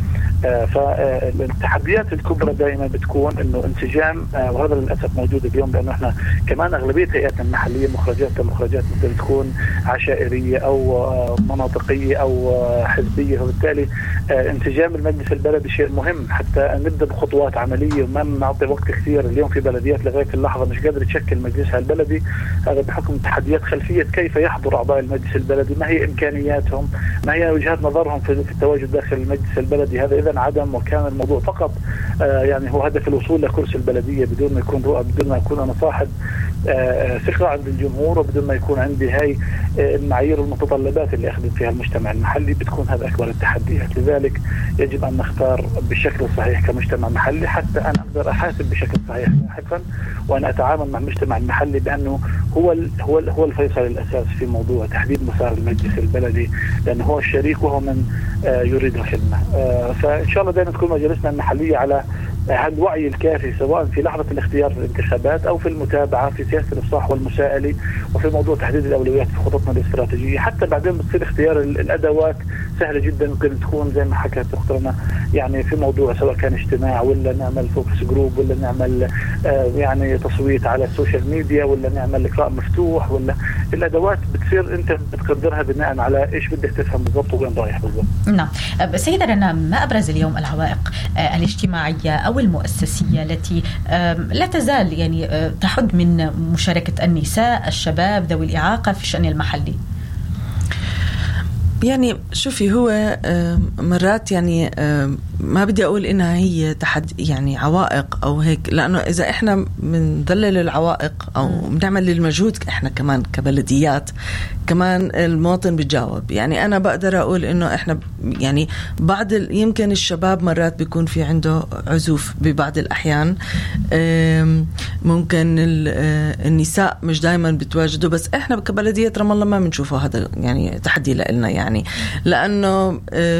فالتحديات الكبرى دائما بتكون انه انسجام، وهذا للاسف موجود اليوم، لانه احنا كمان اغلبيه هيئاتنا المحليه مخرجاتها مخرجات ممكن تكون عشائريه او مناطقيه او حزبيه، وبالتالي انسجام المجلس البلدي شيء مهم حتى نبدا بخطوات عمليه وما نعطي وقت كثير. اليوم في بلديات لغايه اللحظه مش قادره تشكل مجلسها البلدي، هذا بحكم تحديات خلفيه كيف يحضر اعضاء المجلس البلدي، ما هي امكانياتهم، ما هي وجهات نظرهم في التواجد داخل المجلس البلدي. هذا اذا عدم، وكان الموضوع فقط آه يعني هو هدف الوصول لكرسي البلديه بدون ما يكون رؤى، بدون ما يكون انا صاحب آه ثقه عند الجمهور، وبدون ما يكون عندي هاي آه المعايير والمتطلبات اللي اخدم فيها المجتمع المحلي، بتكون هذا اكبر التحديات. لذلك يجب ان نختار بالشكل الصحيح كمجتمع محلي حتى انا اقدر احاسب بشكل صحيح لاحقا، وانا اتعامل مع المجتمع المحلي بانه هو ال هو ال هو الفيصل الاساس في موضوع تحديد مسار المجلس البلدي، لانه هو الشريك وهو من آه يريد الخدمه. آه فان شاء الله دائما تكون مجالسنا المحليه على الوعي الكافي، سواء في لحظه الاختيار في الانتخابات او في المتابعه في سياسه الافصاح والمساءله، وفي موضوع تحديد الاولويات في خططنا الاستراتيجيه. حتى بعدين بتصير اختيار الادوات سهله جدا، ممكن تكون زي ما حكت اختنا يعني في موضوع سواء كان اجتماع ولا نعمل فوكس جروب ولا نعمل آه يعني تصويت على السوشيال ميديا ولا نعمل لقاء مفتوح، ولا الادوات بتصير انت بتقدرها بناء على ايش بدك تفهم بالضبط وين رايح بالضبط. نعم سيدة رنا، ما ابرز اليوم العوائق آه الاجتماعيه او المؤسسيه التي آه لا تزال يعني آه تحد من مشاركه النساء، الشباب، ذوي الاعاقه في الشأن المحلي؟ يعني شوفي، هو مرات يعني ما بدي أقول إنها هي تحدي يعني عوائق أو هيك، لأنه إذا إحنا بنضلل العوائق أو بنعمل المجهود إحنا كمان كبلديات، كمان المواطن بيتجاوب. يعني أنا بقدر أقول إنه إحنا يعني بعض يمكن الشباب مرات بيكون في عنده عزوف ببعض الأحيان، ممكن النساء مش دايما بتواجدوا، بس إحنا كبلدية رام الله ما بنشوفه هذا يعني تحدي لنا، يعني لأنه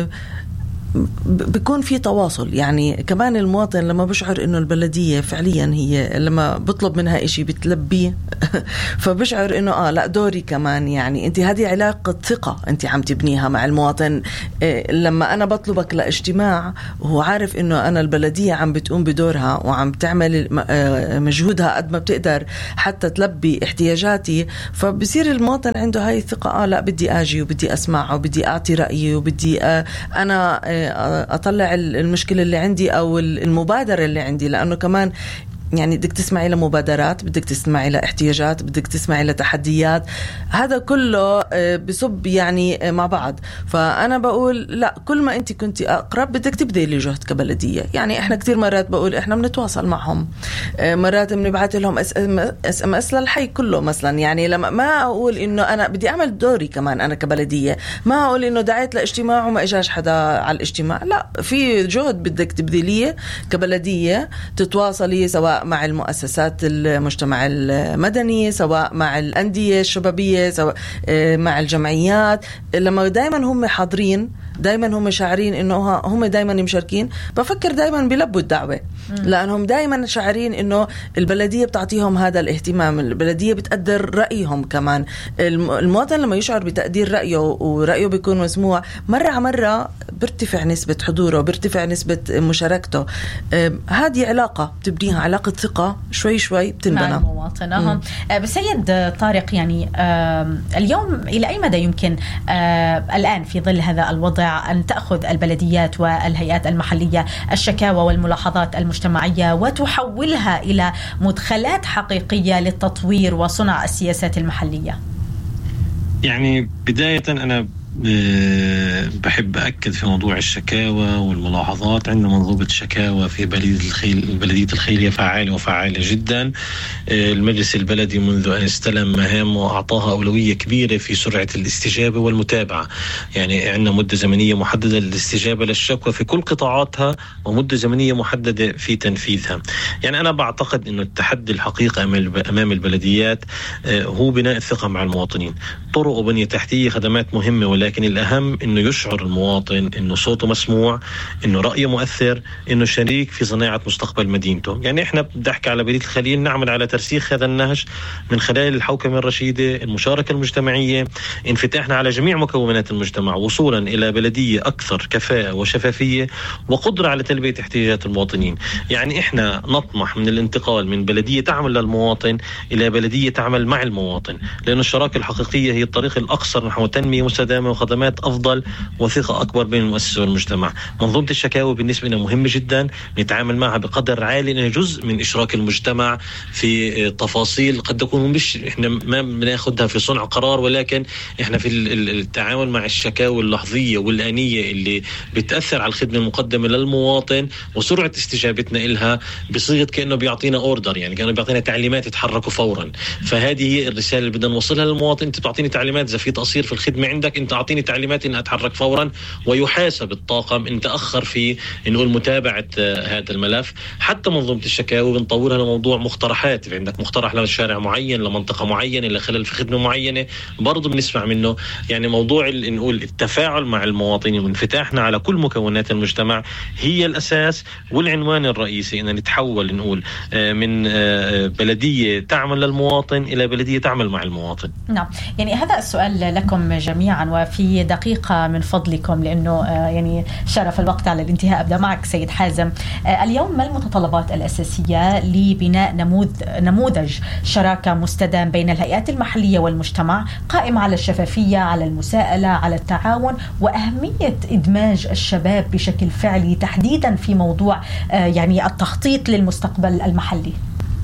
بيكون في تواصل. يعني كمان المواطن لما بشعر انه البلدية فعليا هي لما بطلب منها اشي بتلبيه فبشعر انه اه لا دوري كمان، يعني انت هذه علاقة ثقة انت عم تبنيها مع المواطن. إيه لما انا بطلبك لاجتماع وهو عارف انه انا البلدية عم بتقوم بدورها وعم تعمل مجهودها قد ما بتقدر حتى تلبي احتياجاتي، فبصير المواطن عنده هاي الثقة، اه لا بدي اجي وبدي اسمع وبدي اعطي رأيي وبدي آه انا آه أطلع المشكلة اللي عندي أو المبادرة اللي عندي. لأنه كمان يعني بدك تسمعي لمبادرات، بدك تسمعي لاحتياجات، بدك تسمعي لتحديات، هذا كله بصب يعني مع بعض. فأنا بقول لا، كل ما أنت كنتي أقرب بدك تبذلي جهد كبلدية. يعني إحنا كتير مرات بقول إحنا بنتواصل معهم، مرات بنبعث لهم اس ام اس للحي كله مثلا. يعني لما ما أقول إنه أنا بدي أعمل دوري كمان أنا كبلدية، ما أقول إنه دعيت لاجتماع وما إجاش حدا على الاجتماع، لا، في جهد بدك تبذليه كبلدية، تتواصلي سواء مع المؤسسات المجتمع المدني، سواء مع الأندية الشبابية، سواء مع الجمعيات. لما دايما هم حاضرين، دايما هم شاعرين انه هم دايما مشاركين، بفكر دايما بيلبوا الدعوة، لانهم دايما شاعرين انه البلدية بتعطيهم هذا الاهتمام، البلدية بتقدر رأيهم. كمان المواطن لما يشعر بتقدير رأيه ورأيه بيكون مسموع، مرة على مرة بيرتفع نسبة حضوره، بيرتفع نسبة مشاركته. هذه علاقة بتبنيها، علاقة ثقة، شوي شوي بتنبنى مع المواطن. بس سيد طارق، يعني اليوم إلى أي مدى يمكن الآن في ظل هذا الوضع أن تأخذ البلديات والهيئات المحلية الشكاوى والملاحظات المجتمعية وتحولها إلى مدخلات حقيقية للتطوير وصنع السياسات المحلية؟ يعني بداية أنا بحب أكد في موضوع الشكاوى والملاحظات. عندنا منظومة شكاوى في بلدية الخيل بلدية الخيلية فعالة وفعالة جدا. المجلس البلدي منذ أن استلم مهامه أعطاها أولوية كبيرة في سرعة الاستجابة والمتابعة. يعني عندنا مدة زمنية محددة للاستجابة للشكوى في كل قطاعاتها، ومدة زمنية محددة في تنفيذها. يعني أنا بعتقد أنه التحدي الحقيقي أمام البلديات هو بناء الثقة مع المواطنين. طرق وبنية تحتية خدمات مهمة، ولكن الأهم أنه يشعر المواطن أنه صوته مسموع، أنه رأيه مؤثر، أنه شريك في صناعة مستقبل مدينته. يعني إحنا بدي أحكي على بلدية الخليل نعمل على ترسيخ هذا النهج من خلال الحوكمة الرشيدة، المشاركة المجتمعية، انفتاحنا على جميع مكونات المجتمع وصولا إلى بلدية أكثر كفاءة وشفافية وقدرة على تلبية احتياجات المواطنين. يعني إحنا نطمح من الانتقال من بلدية تعمل للمواطن إلى بلدية تعمل مع المواطن، لأن الشراكة الحقيقية هي الطريق الأقصر نحو تنمية مستدامة وخدمات أفضل وثقة أكبر بين المؤسسة والمجتمع. منظومة الشكاوى بالنسبة لنا مهمة جدا، نتعامل معها بقدر عالي لأنها جزء من إشراك المجتمع في تفاصيل قد تكون مش إحنا ما بناخدها في صنع قرار، ولكن إحنا في التعامل مع الشكاوى اللحظية والآنية اللي بتأثر على الخدمة المقدمة للمواطن وسرعة استجابتنا إلها بصيغة كأنه بيعطينا أوردر، يعني كأنه بيعطينا تعليمات يتحركوا فورا. فهذه هي الرسالة اللي بدنا نوصلها للمواطن. أنت تعطيني تعليمات إذا في تقصير في الخدمة عندك، أنت أعطيني تعليمات إن أتحرك فورا، ويحاسب الطاقم إن تأخر في إنه متابعة هذا الملف. حتى منظومة الشكاوى بنطورها لموضوع مقترحات، في عندك مقترح لشارع معين لمنطقة معينة لخلل في خدمة معينة برضو بنسمع منه. يعني موضوع نقول التفاعل مع المواطنين وانفتاحنا على كل مكونات المجتمع هي الأساس والعنوان الرئيسي، إن نتحول نقول من بلدية تعمل للمواطن إلى بلدية تعمل مع المواطن. نعم، يعني هذا السؤال لكم جميعا وفي دقيقة من فضلكم، لأنه يعني شرف الوقت على الانتهاء. أبدأ معك سيد حازم. اليوم ما المتطلبات الأساسية لبناء نموذج شراكة مستدام بين الهيئات المحلية والمجتمع قائم على الشفافية، على المساءلة، على التعاون، وأهمية إدماج الشباب بشكل فعلي تحديدا في موضوع يعني التخطيط للمستقبل المحلي؟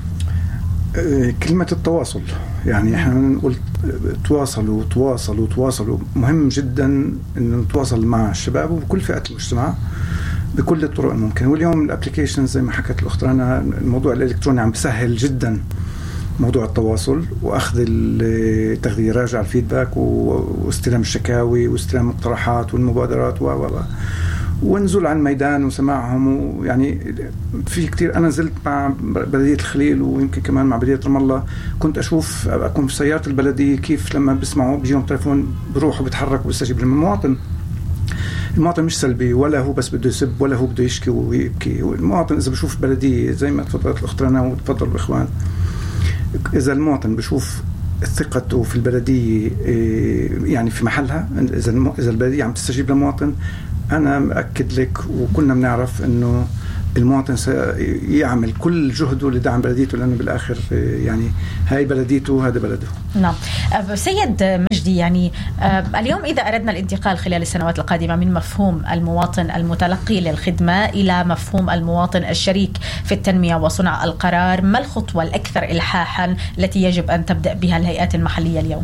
كلمة التواصل، يعني احنا نقول تواصلوا تواصلوا تواصلوا. مهم جدا ان نتواصل مع الشباب وبكل فئات المجتمع بكل الطرق الممكنة. واليوم الابليكيشن زي ما حكت الأخت رنا، الموضوع الإلكتروني عم بسهل جدا موضوع التواصل واخذ التغذية، راجع الفيدباك واستلام الشكاوي واستلام المقترحات والمبادرات و و ونزول عن الميدان وسماعهم. ويعني في كتير، أنا نزلت مع بلدية الخليل ويمكن كمان مع بلدية رام الله، كنت أشوف أكون في سيارة البلدية كيف لما بسمعوا بيجيهم تليفون بروحوا بيتحركوا وبيستجيب للمواطن. المواطن مش سلبي ولا هو بس بده يسب ولا هو بده يشكي ويبكي. المواطن إذا بشوف بلدية زي ما تفضلت الأخت رنا وتفضل الإخوان، إذا المواطن بشوف ثقته في البلدية يعني في محلها، إذا إذا البلدية عم تستجيب للمواطن، أنا مأكد لك وكنا بنعرف إنه المواطن سيعمل كل جهده لدعم بلديته، لأنه بالآخر يعني هاي بلديته وهذا بلده. نعم. سيد مجدي، يعني اليوم إذا أردنا الانتقال خلال السنوات القادمة من مفهوم المواطن المتلقي للخدمة إلى مفهوم المواطن الشريك في التنمية وصنع القرار، ما الخطوة الأكثر إلحاحا التي يجب أن تبدأ بها الهيئات المحلية اليوم؟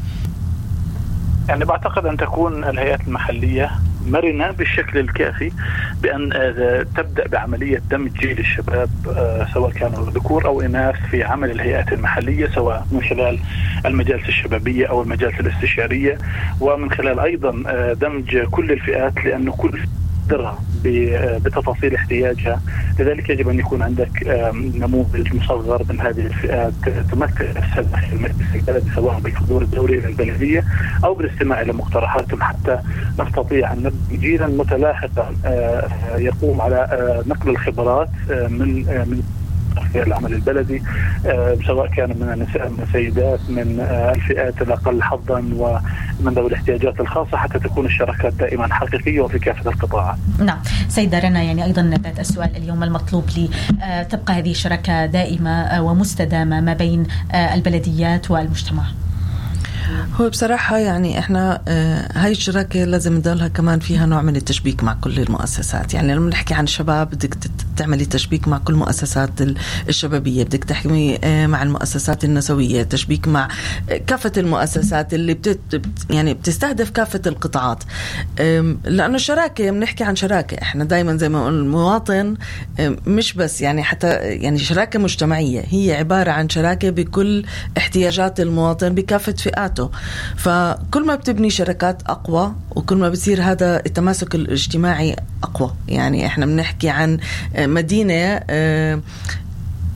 يعني بعتقد أن تكون الهيئات المحلية مرنة بالشكل الكافي بأن تبدأ بعملية دمج جيل الشباب سواء كانوا ذكور أو إناث في عمل الهيئات المحلية، سواء من خلال المجالس الشبابية أو المجالس الاستشارية، ومن خلال أيضا دمج كل الفئات، لأنه كل قدرها بتفاصيل احتياجها. لذلك يجب أن يكون عندك نموذج مصغر من هذه الفئات تمثل نفسها داخل المجلس البلدي، سواء بالحضور الدوري إلى البلدية أو بالاستماع إلى مقترحاتهم، حتى نستطيع أن نبني جيلا متلاحقا يقوم على نقل الخبرات من من في العمل البلدي، سواء كان من النساء من السيدات من الفئات الأقل حظا ومن ذوي الاحتياجات الخاصة، حتى تكون الشراكات دائما حقيقية وفي كافة القطاعات. نعم. سيدة رنا، يعني أيضا ذات السؤال اليوم المطلوب لي تبقى هذه الشراكة دائمة ومستدامة ما بين البلديات والمجتمع. هو بصراحة يعني إحنا هاي الشراكة لازم ندلها كمان فيها نوع من التشبيك مع كل المؤسسات. يعني لما نحكي عن الشباب بدك تعملي تشبيك مع كل المؤسسات الشبابية، بدك تحكي مع المؤسسات النسوية، تشبيك مع كافة المؤسسات اللي بتت يعني بتستهدف كافة القطاعات، لأنه الشراكة بنحكي عن شراكة. إحنا دايما زي ما قلنا المواطن مش بس يعني حتى يعني شراكة مجتمعية، هي عبارة عن شراكة بكل احتياجات المواطن بكافة فئاته. فكل ما بتبني شركات أقوى وكل ما بتصير هذا التماسك الاجتماعي أقوى. يعني إحنا بنحكي عن مدينة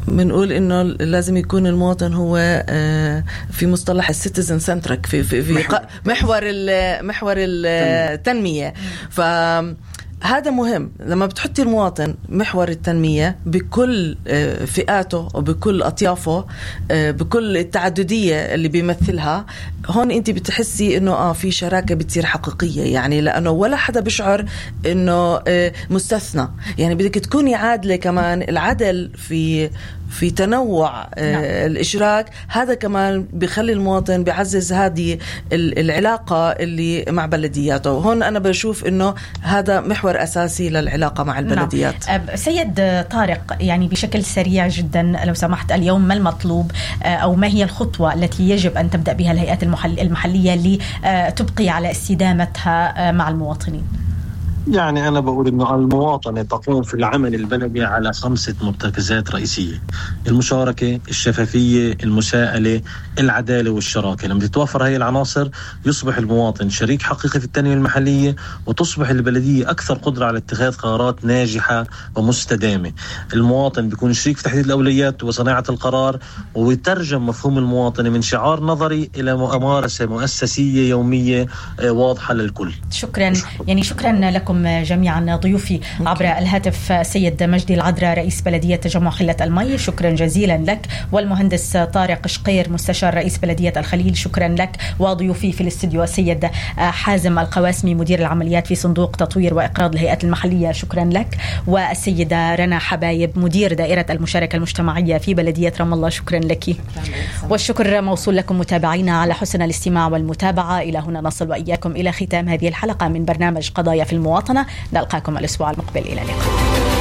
بنقول انه لازم يكون المواطن هو في مصطلح السيتيزن سنترك في في, في محور محور, محور التنمية. ف هذا مهم لما بتحطي المواطن محور التنمية بكل فئاته وبكل أطيافه بكل التعددية اللي بيمثلها. هون أنت بتحسي إنه آه في شراكة بتصير حقيقية، يعني لأنه ولا حدا بيشعر إنه مستثنى. يعني بدك تكوني عادلة كمان، العدل في في تنوع نعم. الإشراك هذا كمان بيخلي المواطن بيعزز هذه العلاقة اللي مع بلدياته. هون أنا بشوف إنه هذا محور أساسي للعلاقة مع البلديات. نعم. سيد طارق، يعني بشكل سريع جدا لو سمحت، اليوم ما المطلوب أو ما هي الخطوة التي يجب أن تبدأ بها الهيئات المحلية لتبقي على استدامتها مع المواطنين؟ يعني أنا بقول إنه المواطنة تقوم في العمل البلدي على خمسة مرتكزات رئيسية: المشاركة، الشفافية، المساءلة، العدالة والشراكة. لما تتوفر هاي العناصر يصبح المواطن شريك حقيقي في التنمية المحلية، وتصبح البلدية أكثر قدرة على اتخاذ قرارات ناجحة ومستدامة. المواطن بيكون شريك في تحديد الأولويات وصناعة القرار، ويترجم مفهوم المواطنة من شعار نظري إلى ممارسة مؤسسية يومية واضحة للكل. شكرا. يعني شكرا لكم جميعا ضيوفي عبر الهاتف. سيد مجدي العذراء رئيس بلدية تجمع خلة المي، شكرا جزيلا لك. والمهندس طارق شقير مستشار رئيس بلدية الخليل، شكرا لك. وضيوفي في الاستديو السيد حازم القواسمي مدير العمليات في صندوق تطوير وإقراض الهيئات المحلية، شكرا لك. والسيدة رنا حبايب مدير دائرة المشاركة المجتمعية في بلدية رام الله، شكرا لك. والشكر موصول لكم متابعينا على حسن الاستماع والمتابعة. إلى هنا نصل وإياكم إلى ختام هذه الحلقة من برنامج قضايا في المواطنة. نلقاكم الأسبوع المقبل، إلى اللقاء.